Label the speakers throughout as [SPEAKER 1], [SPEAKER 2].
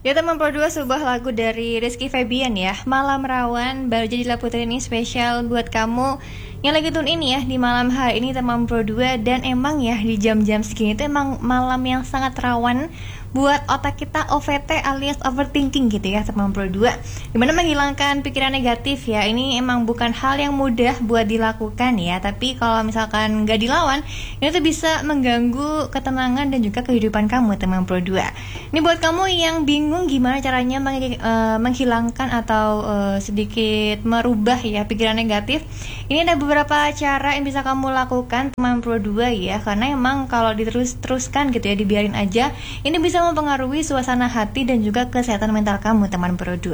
[SPEAKER 1] Ya teman Pro 2, sebuah lagu dari Rizky Febian ya, Malam Rawan, baru jadi Putri ini spesial buat kamu yang lagi tune in ya di malam hari ini teman Pro 2. Dan emang ya di jam-jam segini itu emang malam yang sangat rawan buat otak kita OVT alias overthinking gitu ya teman Pro 2. Dimana menghilangkan pikiran negatif ya, ini emang bukan hal yang mudah buat dilakukan ya. Tapi kalau misalkan gak dilawan, ini tuh bisa mengganggu ketenangan dan juga kehidupan kamu teman Pro 2. Ini buat kamu yang bingung gimana caranya menghilangkan atau sedikit merubah ya pikiran negatif. Ini ada beberapa cara yang bisa kamu lakukan teman Pro 2 ya. Karena emang kalau diteruskan gitu ya, dibiarin aja, ini bisa mempengaruhi suasana hati dan juga kesehatan mental kamu teman Pro 2.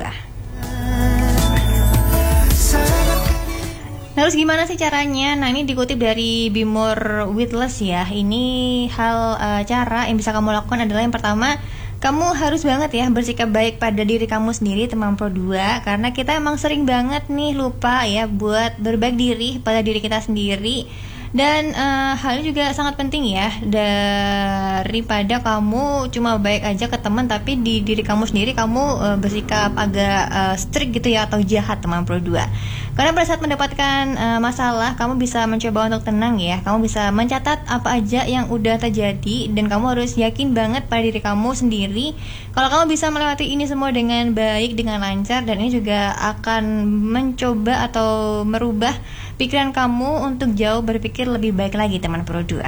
[SPEAKER 1] Terus gimana sih caranya? Nah ini dikutip dari Be More With Less ya. Ini cara yang bisa kamu lakukan adalah yang pertama, kamu harus banget ya bersikap baik pada diri kamu sendiri teman Pro 2. Karena kita emang sering banget nih lupa ya buat berbaik diri pada diri kita sendiri. Dan hal ini juga sangat penting ya, daripada kamu cuma baik aja ke teman tapi di diri kamu sendiri kamu bersikap agak strict gitu ya, atau jahat teman Pro 2. Karena pada saat mendapatkan masalah, kamu bisa mencoba untuk tenang ya. Kamu bisa mencatat apa aja yang udah terjadi, dan kamu harus yakin banget pada diri kamu sendiri kalau kamu bisa melewati ini semua dengan baik, dengan lancar. Dan ini juga akan mencoba atau merubah pikiran kamu untuk jauh berpikir lebih baik lagi teman Pro 2.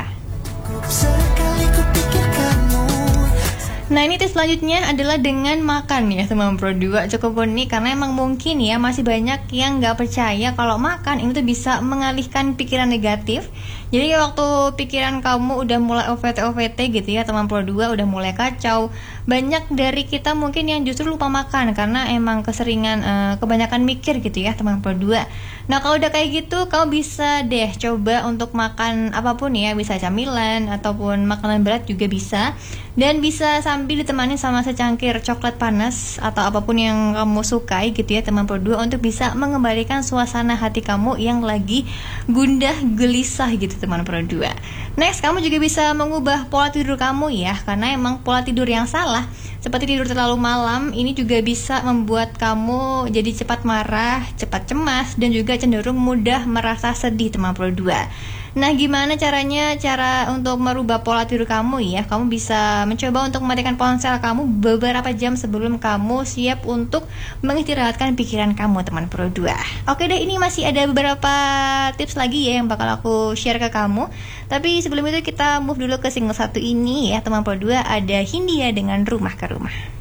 [SPEAKER 1] Nah ini tips selanjutnya adalah dengan makan ya teman Pro 2. Cukup unik karena emang mungkin ya masih banyak yang gak percaya kalau makan ini tuh bisa mengalihkan pikiran negatif. Jadi waktu pikiran kamu udah mulai OVT gitu ya teman Pro 2, udah mulai kacau, banyak dari kita mungkin yang justru lupa makan karena emang keseringan kebanyakan mikir gitu ya teman Pro 2. Nah kalau udah kayak gitu, kamu bisa deh coba untuk makan apapun ya, bisa camilan ataupun makanan berat juga bisa. Dan bisa sambil ditemani sama secangkir coklat panas atau apapun yang kamu sukai gitu ya teman Pro 2, untuk bisa mengembalikan suasana hati kamu yang lagi gundah gelisah gitu teman Pro 2. Next, kamu juga bisa mengubah pola tidur kamu ya, karena emang pola tidur yang salah seperti tidur terlalu malam ini juga bisa membuat kamu jadi cepat marah, cepat cemas, dan juga cenderung mudah merasa sedih teman Pro 2. Nah gimana caranya? Cara untuk merubah pola tidur kamu ya, kamu bisa mencoba untuk mematikan ponsel kamu beberapa jam sebelum kamu siap untuk mengistirahatkan pikiran kamu teman Pro 2. Oke deh, ini masih ada beberapa tips lagi ya yang bakal aku share ke kamu. Tapi sebelum itu kita move dulu ke single satu ini ya teman Pro 2, ada Hindia dengan Rumah ke Rumah.